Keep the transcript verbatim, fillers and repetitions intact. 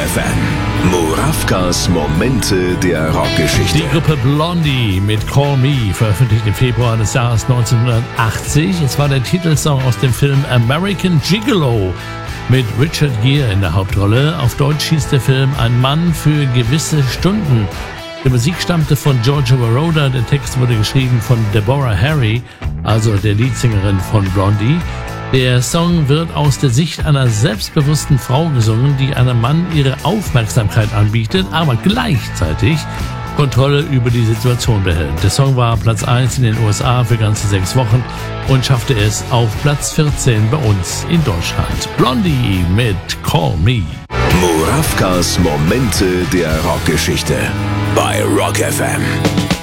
F M. Murawkas Momente der Rockgeschichte. Die Gruppe Blondie mit Call Me, veröffentlicht im Februar des Jahres neunzehnhundertachtzig. Es war der Titelsong aus dem Film American Gigolo mit Richard Gere in der Hauptrolle. Auf Deutsch hieß der Film Ein Mann für gewisse Stunden. Die Musik stammte von Giorgio Moroder, der Text wurde geschrieben von Deborah Harry, also der Leadsängerin von Blondie. Der Song wird aus der Sicht einer selbstbewussten Frau gesungen, die einem Mann ihre Aufmerksamkeit anbietet, aber gleichzeitig Kontrolle über die Situation behält. Der Song war Platz eins in den U S A für ganze sechs Wochen und schaffte es auf Platz vierzehn bei uns in Deutschland. Blondie mit Call Me. Murawkas Momente der Rockgeschichte bei Rock F M.